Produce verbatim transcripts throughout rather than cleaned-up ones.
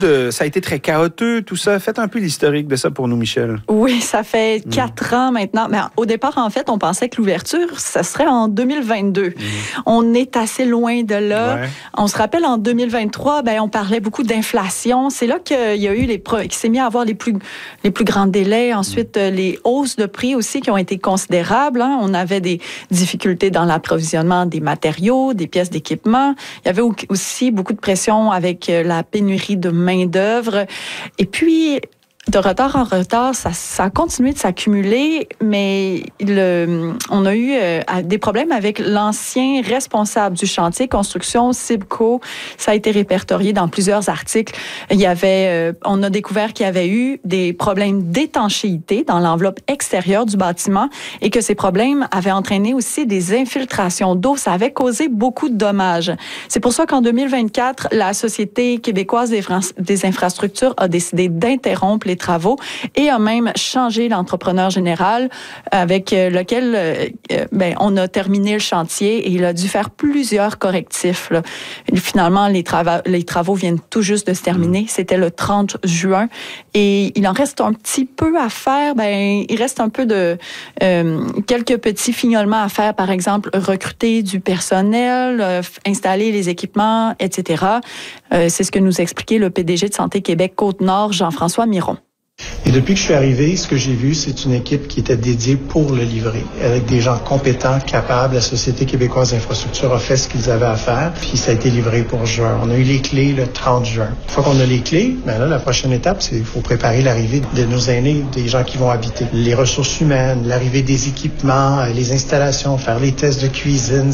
De, ça a été très chaotique, tout ça. Faites un peu l'historique de ça pour nous, Michel. Oui, ça fait quatre mmh. ans maintenant. Mais au départ, en fait, on pensait que l'ouverture, ça serait en deux mille vingt-deux. Mmh. On est assez loin de là. Ouais. On se rappelle, en deux mille vingt-trois, ben, on parlait beaucoup d'inflation. C'est là qu'il y a eu les pro... qu'il s'est mis à avoir les plus, les plus grands délais. Ensuite, mmh. les hausses de prix aussi qui ont été considérables. Hein. On avait des difficultés dans l'approvisionnement des matériaux, des pièces d'équipement. Il y avait aussi beaucoup de pression avec la pénurie de main main-d'œuvre. Et puis, de retard en retard, ça, ça a continué de s'accumuler, mais le, on a eu euh, des problèmes avec l'ancien responsable du chantier construction, Cibco. Ça a été répertorié dans plusieurs articles. Il y avait, euh, on a découvert qu'il y avait eu des problèmes d'étanchéité dans l'enveloppe extérieure du bâtiment et que ces problèmes avaient entraîné aussi des infiltrations d'eau. Ça avait causé beaucoup de dommages. C'est pour ça qu'en deux mille vingt-quatre, la Société québécoise des, des infrastructures a décidé d'interrompre les travaux et a même changé l'entrepreneur général avec lequel euh, ben, on a terminé le chantier et il a dû faire plusieurs correctifs. Là. Finalement, les, trava- les travaux viennent tout juste de se terminer. C'était le trente juin et il en reste un petit peu à faire. Ben, il reste un peu de euh, quelques petits fignolements à faire, par exemple, recruter du personnel, euh, installer les équipements, et cetera. Euh, c'est ce que nous expliquait le P D G de Santé Québec Côte-Nord, Jean-François Miron. Et depuis que je suis arrivé, ce que j'ai vu, c'est une équipe qui était dédiée pour le livrer, avec des gens compétents, capables. La Société québécoise d'infrastructure a fait ce qu'ils avaient à faire, puis ça a été livré pour juin. On a eu les clés le trente juin. Une fois qu'on a les clés, ben là, la prochaine étape, c'est qu'il faut préparer l'arrivée de nos aînés, des gens qui vont habiter. Les ressources humaines, l'arrivée des équipements, les installations, faire les tests de cuisine.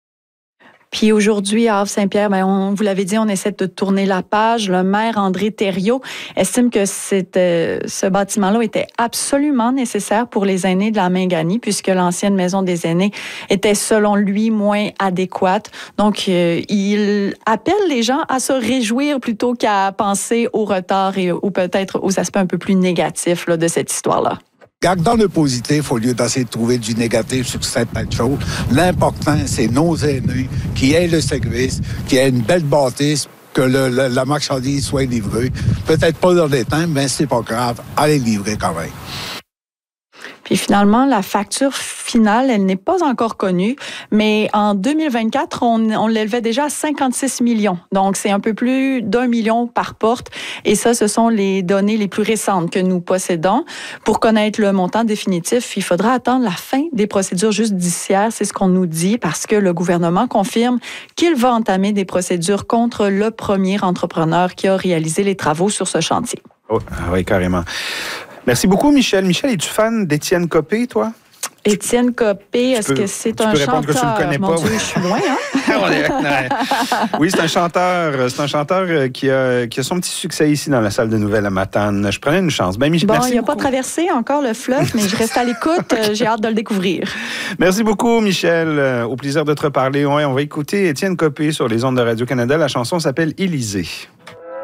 Puis aujourd'hui, à Havre-Saint-Pierre, ben on vous l'avez dit, on essaie de tourner la page. Le maire André Thériault estime que euh, ce bâtiment-là était absolument nécessaire pour les aînés de la Mingani, puisque l'ancienne maison des aînés était, selon lui, moins adéquate. Donc, euh, il appelle les gens à se réjouir plutôt qu'à penser au retard et ou peut-être aux aspects un peu plus négatifs là, de cette histoire-là. Gardons le positif au lieu d'essayer de trouver du négatif sur certaines choses. L'important, c'est nos aînés qui aient le service, qui aient une belle bâtisse, que le, le, la marchandise soit livrée. Peut-être pas dans les temps, mais c'est pas grave. Allez livrer quand même. Puis finalement, la facture finale, elle n'est pas encore connue, mais en deux mille vingt-quatre, on, on l'élevait déjà à cinquante-six millions. Donc, c'est un peu plus d'un million par porte. Et ça, ce sont les données les plus récentes que nous possédons. Pour connaître le montant définitif, il faudra attendre la fin des procédures judiciaires. C'est ce qu'on nous dit parce que le gouvernement confirme qu'il va entamer des procédures contre le premier entrepreneur qui a réalisé les travaux sur ce chantier. Oh, oui, carrément. Merci beaucoup, Michel. Michel, es-tu fan d'Étienne Copé, toi? Étienne Copé, est-ce peux, que c'est un chanteur? Tu peux répondre que tu ne le connais Mon pas. Dieu, je suis loin, hein? Oui, c'est un chanteur. C'est un chanteur qui a, qui a son petit succès ici dans la salle de nouvelles à Matane. Je prenais une chance. Ben, Michel, bon, merci il n'a beaucoup. pas traversé encore le fleuve, mais je reste à l'écoute. J'ai hâte de le découvrir. Merci beaucoup, Michel. Au plaisir de te reparler. Ouais, on va écouter Étienne Copé sur les ondes de Radio-Canada. La chanson s'appelle « Élysée ».